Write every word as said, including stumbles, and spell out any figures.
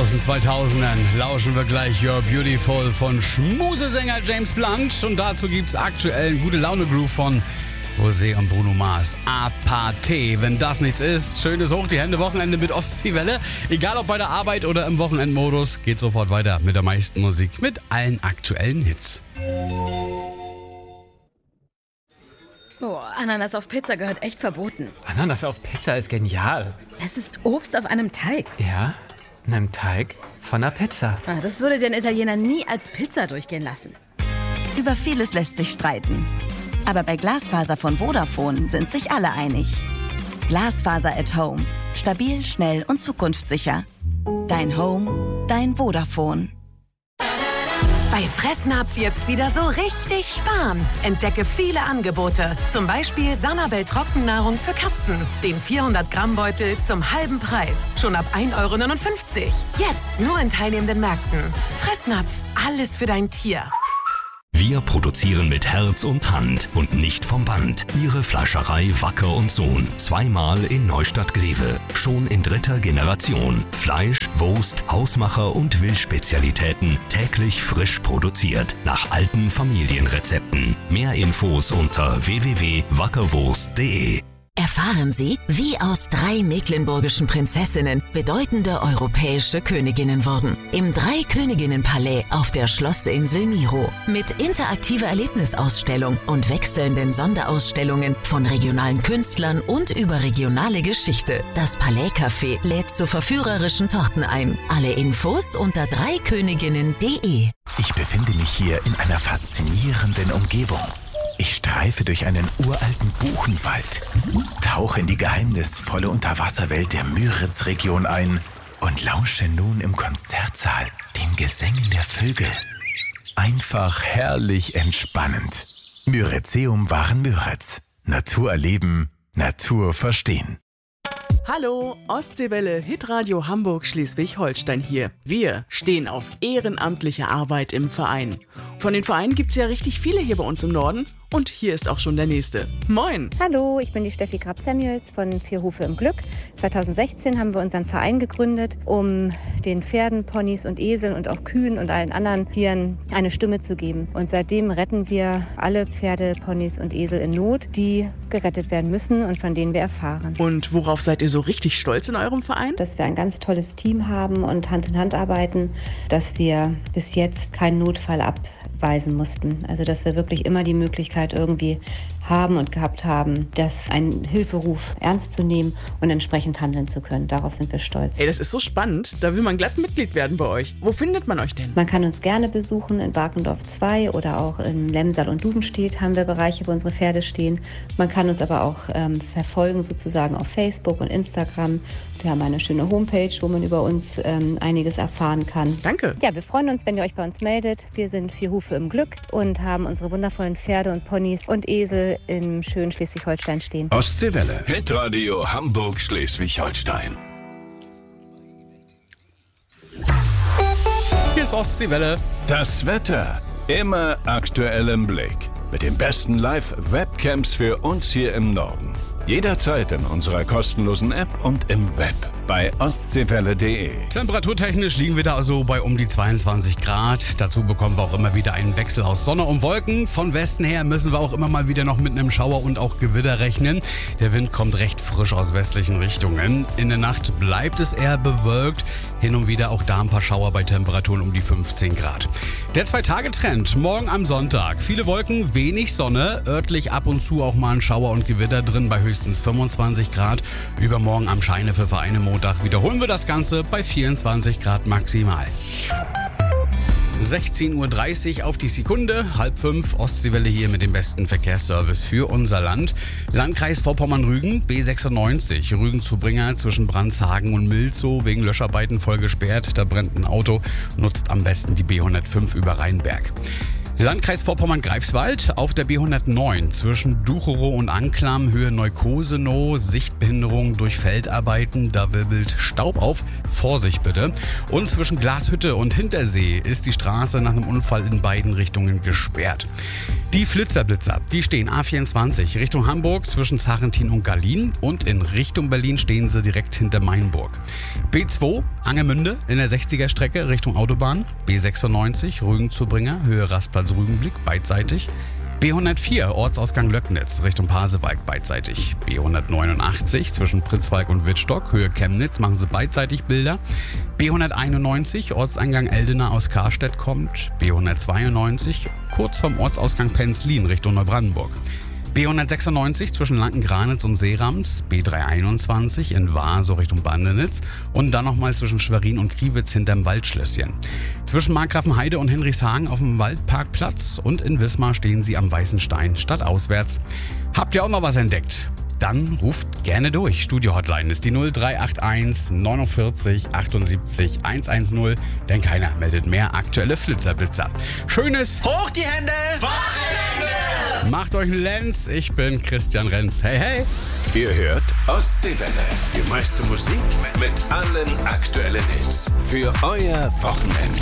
aus den zweitausendern lauschen wir gleich You're Beautiful von Schmusesänger James Blunt. Und dazu gibt's aktuell einen Gute-Laune-Groove von Rosé und Bruno Mars. Aparte. Wenn das nichts ist, schönes Hoch die Hände, Wochenende mit Ostseewelle. Egal ob bei der Arbeit oder im Wochenendmodus, geht sofort weiter mit der meisten Musik, mit allen aktuellen Hits. Oh, Ananas auf Pizza gehört echt verboten. Ananas auf Pizza ist genial. Es ist Obst auf einem Teig. Ja, einem Teig von einer Pizza. Ah, das würde den Italiener nie als Pizza durchgehen lassen. Über vieles lässt sich streiten. Aber bei Glasfaser von Vodafone sind sich alle einig. Glasfaser at Home. Stabil, schnell und zukunftssicher. Dein Home, dein Vodafone. Bei Fressnapf jetzt wieder so richtig sparen. Entdecke viele Angebote. Zum Beispiel Sanabel Trockennahrung für Katzen. Den vierhundert Gramm Beutel zum halben Preis. Schon ab ein Euro neunundfünfzig. Jetzt nur in teilnehmenden Märkten. Fressnapf, alles für dein Tier. Wir produzieren mit Herz und Hand und nicht vom Band. Ihre Fleischerei Wacker und Sohn. Zweimal in Neustadt-Glewe. Schon in dritter Generation. Fleisch, Wurst, Hausmacher und Wildspezialitäten. Täglich frisch produziert. Nach alten Familienrezepten. Mehr Infos unter w w w punkt wackerwurst punkt de. Erfahren Sie, wie aus drei mecklenburgischen Prinzessinnen bedeutende europäische Königinnen wurden. Im Drei-Königinnen-Palais auf der Schlossinsel Miro. Mit interaktiver Erlebnisausstellung und wechselnden Sonderausstellungen von regionalen Künstlern und überregionale Geschichte. Das Palais-Café lädt zu verführerischen Torten ein. Alle Infos unter dreiköniginnen punkt de. Ich befinde mich hier in einer faszinierenden Umgebung. Ich streife durch einen uralten Buchenwald, tauche in die geheimnisvolle Unterwasserwelt der Müritz-Region ein und lausche nun im Konzertsaal den Gesängen der Vögel. Einfach herrlich entspannend. Müritzeum waren Müritz. Natur erleben, Natur verstehen. Hallo, Ostseewelle, Hitradio Hamburg Schleswig-Holstein hier. Wir stehen auf ehrenamtliche Arbeit im Verein. Von den Vereinen gibt es ja richtig viele hier bei uns im Norden und hier ist auch schon der nächste. Moin! Hallo, ich bin die Steffi Grab-Samuels von Vier Hufe im Glück. zweitausendsechzehn haben wir unseren Verein gegründet, um den Pferden, Ponys und Eseln und auch Kühen und allen anderen Tieren eine Stimme zu geben. Und seitdem retten wir alle Pferde, Ponys und Esel in Not, die gerettet werden müssen und von denen wir erfahren. Und worauf seid ihr so richtig stolz in eurem Verein? Dass wir ein ganz tolles Team haben und Hand in Hand arbeiten, dass wir bis jetzt keinen Notfall abweisen mussten. Also dass wir wirklich immer die Möglichkeit irgendwie haben und gehabt haben, das einen Hilferuf ernst zu nehmen und entsprechend handeln zu können. Darauf sind wir stolz. Ey, das ist so spannend. Da will man glatt Mitglied werden bei euch. Wo findet man euch denn? Man kann uns gerne besuchen in Barkendorf zwei oder auch in Lemsal und Dudenstedt haben wir Bereiche, wo unsere Pferde stehen. Man kann uns aber auch ähm, verfolgen sozusagen auf Facebook und Instagram. Wir haben eine schöne Homepage, wo man über uns ähm, einiges erfahren kann. Danke. Ja, wir freuen uns, wenn ihr euch bei uns meldet. Wir sind Vier Hufe im Glück und haben unsere wundervollen Pferde und Ponys und Esel im schönen Schleswig-Holstein stehen. Ostseewelle. Hitradio Hamburg Schleswig-Holstein. Hier ist Ostseewelle. Das Wetter immer aktuell im Blick. Mit den besten Live-Webcams für uns hier im Norden. Jederzeit in unserer kostenlosen App und im Web bei ostseewelle punkt de. Temperaturtechnisch liegen wir da also bei um die zweiundzwanzig Grad. Dazu bekommen wir auch immer wieder einen Wechsel aus Sonne und Wolken. Von Westen her müssen wir auch immer mal wieder noch mit einem Schauer und auch Gewitter rechnen. Der Wind kommt recht frisch aus westlichen Richtungen. In der Nacht bleibt es eher bewölkt. Hin und wieder auch da ein paar Schauer bei Temperaturen um die fünfzehn Grad. Der Zwei-Tage-Trend morgen am Sonntag. Viele Wolken, wenig Sonne. Örtlich ab und zu auch mal ein Schauer und Gewitter drin bei höchstens fünfundzwanzig Grad. Übermorgen am Scheine für Vereine Montag wiederholen wir das Ganze bei vierundzwanzig Grad maximal. sechzehn Uhr dreißig auf die Sekunde, halb fünf, Ostseewelle hier mit dem besten Verkehrsservice für unser Land. Landkreis Vorpommern-Rügen, B sechsundneunzig, Rügen-Zubringer zwischen Brandshagen und Milzow, wegen Löscharbeiten voll gesperrt. Da brennt ein Auto, nutzt am besten die B hundertfünf über Rheinberg. Landkreis Vorpommern-Greifswald auf der B hundertneun zwischen Ducherow und Anklam, Höhe Neukosenow, Sichtbehinderung durch Feldarbeiten, da wirbelt Staub auf, Vorsicht bitte. Und zwischen Glashütte und Hintersee ist die Straße nach einem Unfall in beiden Richtungen gesperrt. Die Flitzerblitzer, die stehen A vierundzwanzig Richtung Hamburg zwischen Zachentin und Gallien und in Richtung Berlin stehen sie direkt hinter Mainburg. B zwei, Angermünde in der sechziger-Strecke Richtung Autobahn. B sechsundneunzig, Rügen-Zubringer, Höhe Rastplatz Rügenblick, beidseitig. B hundertvier, Ortsausgang Löcknitz, Richtung Pasewalk, beidseitig. B hundertneunundachtzig, zwischen Pritzwalk und Wittstock, Höhe Chemnitz, machen Sie beidseitig Bilder. B hunderteinundneunzig, Ortseingang Eldena aus Karstedt kommt. B hundertzweiundneunzig, kurz vom Ortsausgang Penzlin, Richtung Neubrandenburg. B hundertsechsundneunzig zwischen Lanken-Granitz und Seerams, B dreihunderteinundzwanzig in Waar, so Richtung Bandenitz und dann nochmal zwischen Schwerin und Kriwitz hinterm Waldschlösschen. Zwischen Markgrafenheide und Hinrichshagen auf dem Waldparkplatz und in Wismar stehen Sie am Weißen Stein stadtauswärts. Habt ihr auch noch was entdeckt? Dann ruft gerne durch. Studio-Hotline ist die null drei acht eins neunundvierzig achtundsiebzig hundertzehn, denn keiner meldet mehr aktuelle Flitzerblitzer. Schönes Hoch die Hände! Wochenende! Macht euch einen Lenz, ich bin Christian Renz. Hey, hey! Ihr hört Ostseewelle. Die meiste Musik mit allen aktuellen Hits. Für euer Wochenende.